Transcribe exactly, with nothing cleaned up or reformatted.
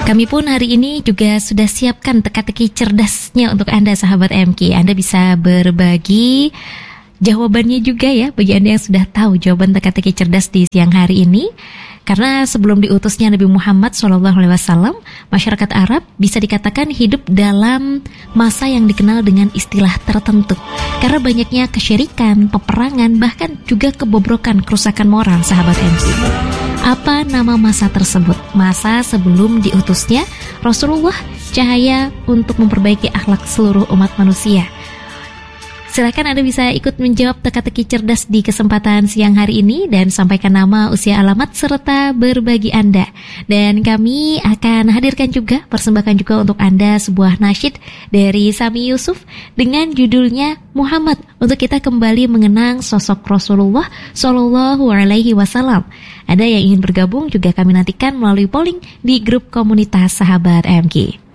Kami pun hari ini juga sudah siapkan teka-teki cerdasnya untuk Anda sahabat M K. Anda bisa berbagi jawabannya juga ya bagi Anda yang sudah tahu jawaban teka-teki cerdas di siang hari ini. Karena sebelum diutusnya Nabi Muhammad shallallahu alaihi wasallam, masyarakat Arab bisa dikatakan hidup dalam masa yang dikenal dengan istilah tertentu. Karena banyaknya kesyirikan, peperangan, bahkan juga kebobrokan, kerusakan moral sahabat M K. Apa nama masa tersebut? Masa sebelum diutusnya Rasulullah, cahaya untuk memperbaiki akhlak seluruh umat manusia. Silakan Anda bisa ikut menjawab teka-teki cerdas di kesempatan siang hari ini dan sampaikan nama, usia, alamat, serta berbagi Anda. Dan kami akan hadirkan juga, persembahkan juga untuk Anda sebuah nasyid dari Sami Yusuf dengan judulnya Muhammad, untuk kita kembali mengenang sosok Rasulullah Shallallahu Alaihi Wasallam. Ada yang ingin bergabung juga kami nantikan melalui polling di grup komunitas sahabat M K.